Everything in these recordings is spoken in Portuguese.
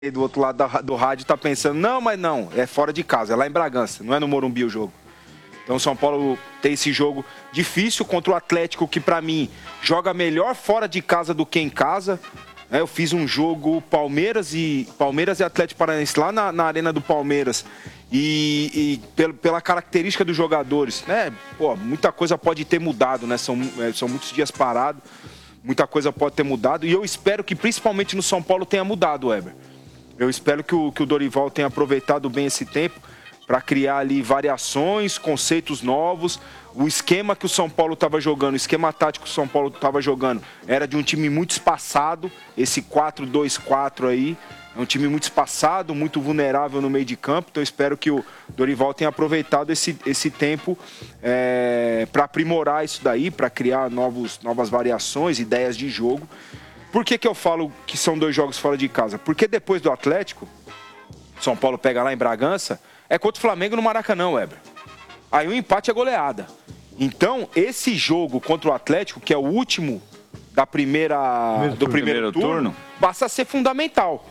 do outro lado do rádio tá pensando, não, mas não, é fora de casa, é lá em Bragança, não é no Morumbi o jogo. Então o São Paulo tem esse jogo difícil contra o Atlético, que pra mim joga melhor fora de casa do que em casa. Eu fiz um jogo Palmeiras e Atlético Paranaense lá na Arena do Palmeiras. E pela característica dos jogadores, né? Pô, muita coisa pode ter mudado, né? São muitos dias parados, muita coisa pode ter mudado. E eu espero que principalmente no São Paulo tenha mudado, Weber. Eu espero que o Dorival tenha aproveitado bem esse tempo para criar ali variações, conceitos novos. O esquema que o São Paulo estava jogando, o esquema tático que o São Paulo estava jogando, era de um time muito espaçado. Esse 4-2-4 aí é um time muito espaçado, muito vulnerável no meio de campo. Então eu espero que o Dorival tenha aproveitado esse tempo para aprimorar isso daí, para criar novas variações, ideias de jogo. Por que eu falo que são 2 jogos fora de casa? Porque depois do Atlético, São Paulo pega lá em Bragança, é contra o Flamengo no Maracanã, Weber. Aí o empate é goleada. Então, esse jogo contra o Atlético, que é o último do primeiro turno, passa a ser fundamental.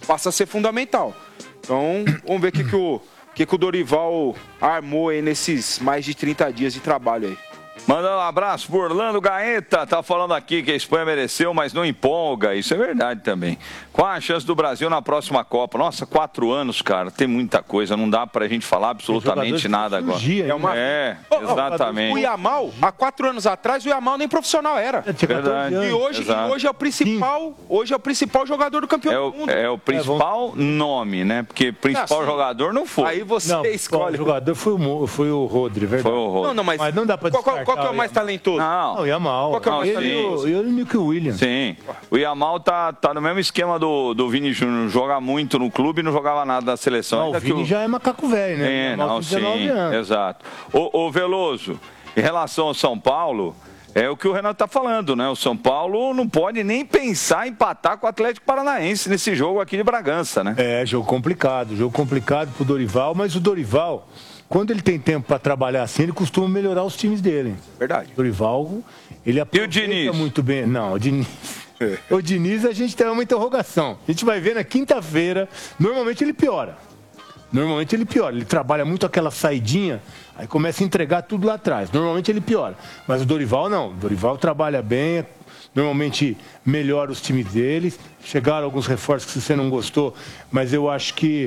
Então, vamos ver o que o Dorival armou aí nesses mais de 30 dias de trabalho aí. Mandando um abraço pro Orlando Gaeta, tá falando aqui que a Espanha mereceu, mas não empolga, isso é verdade também. Qual a chance do Brasil na próxima Copa? Nossa, 4 anos, cara, tem muita coisa, não dá pra gente falar absolutamente nada agora. Exatamente. O Yamal, há 4 anos atrás, o Yamal nem profissional era. Verdade. E hoje é o principal jogador do campeonato do mundo. É o principal nome, né? Porque principal jogador não foi. Aí você escolhe. O jogador foi o Rodri, verdade. Foi o Rodri. Não, mas não dá pra descartar. Qual que é o mais talentoso? Não, o Yamal. Qual que é o mais talentoso? E o Nick Williams. Sim. O Yamal tá no mesmo esquema do Vini Júnior. Joga muito no clube e não jogava nada da seleção. Não, o Vini já é macaco velho, né? Sim, exato. Ô Veloso, em relação ao São Paulo, é o que o Renato tá falando, né? O São Paulo não pode nem pensar em empatar com o Atlético Paranaense nesse jogo aqui de Bragança, né? Jogo complicado pro Dorival, mas o Dorival, quando ele tem tempo para trabalhar assim, ele costuma melhorar os times dele. Verdade. O Dorival, ele aproveita muito bem. Não, o Diniz... O Diniz, a gente tem uma interrogação. A gente vai ver na quinta-feira, normalmente ele piora. Ele trabalha muito aquela saidinha, aí começa a entregar tudo lá atrás. Normalmente ele piora. Mas o Dorival não. O Dorival trabalha bem, normalmente melhora os times deles. Chegaram alguns reforços que você não gostou, mas eu acho que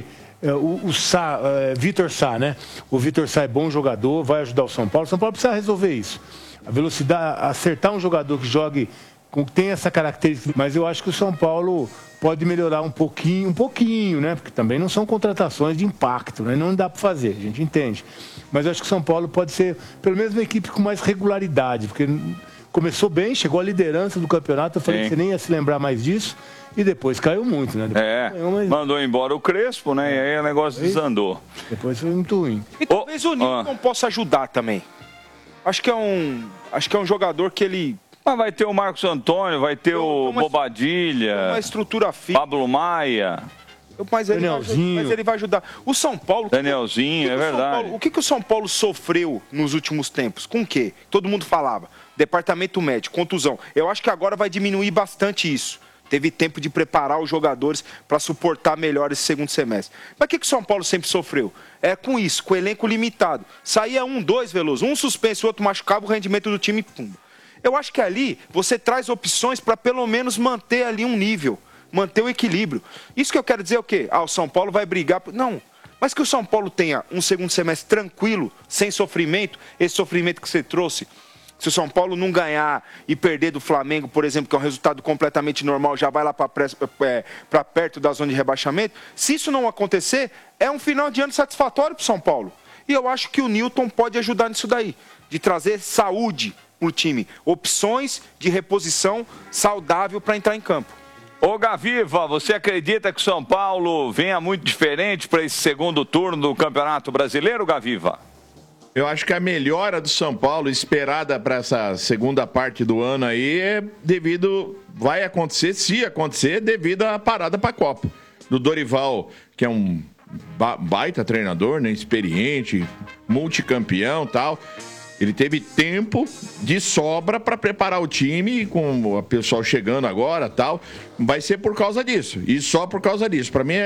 Vitor Sá, né? O Vitor Sá é bom jogador, vai ajudar o São Paulo. O São Paulo precisa resolver isso. A velocidade, acertar um jogador que jogue, que tem essa característica. Mas eu acho que o São Paulo pode melhorar um pouquinho, né? Porque também não são contratações de impacto, né? Não dá para fazer, a gente entende. Mas eu acho que o São Paulo pode ser, pelo menos, uma equipe com mais regularidade, porque começou bem, chegou à liderança do campeonato. Eu falei que você nem ia se lembrar mais disso. E depois caiu muito, né? Mandou embora o Crespo, né? E aí o negócio desandou. Depois foi muito ruim. E talvez o Nilton possa ajudar também. Acho que é um jogador que ele... Mas vai ter o Marcos Antônio, vai ter o Bobadilha, uma estrutura física. Pablo Maia. Mas ele vai ajudar. O São Paulo... Danielzinho, é verdade. O que o São Paulo sofreu nos últimos tempos? Com o quê? Todo mundo falava. Departamento médico, contusão. Eu acho que agora vai diminuir bastante isso. Teve tempo de preparar os jogadores para suportar melhor esse segundo semestre. Mas o que o São Paulo sempre sofreu? Com isso, com o elenco limitado. Saía 2 Veloso, um suspenso, o outro machucava, o rendimento do time, pum. Eu acho que ali você traz opções para pelo menos manter ali um nível, manter o equilíbrio. Isso que eu quero dizer é o quê? O São Paulo vai brigar... Não, mas que o São Paulo tenha um segundo semestre tranquilo, sem sofrimento, esse sofrimento que você trouxe. Se o São Paulo não ganhar e perder do Flamengo, por exemplo, que é um resultado completamente normal, já vai lá para perto da zona de rebaixamento. Se isso não acontecer, é um final de ano satisfatório para o São Paulo. E eu acho que o Nilton pode ajudar nisso daí, de trazer saúde para o time, opções de reposição saudável para entrar em campo. Ô Gaviva, você acredita que o São Paulo venha muito diferente para esse segundo turno do Campeonato Brasileiro, Gaviva? Eu acho que a melhora do São Paulo esperada para essa segunda parte do ano aí vai acontecer, se acontecer, devido à parada para a Copa. Do Dorival, que é um baita treinador, né, experiente, multicampeão e tal. Ele teve tempo de sobra para preparar o time, com o pessoal chegando agora, tal. Vai ser por causa disso, e só por causa disso. Para mim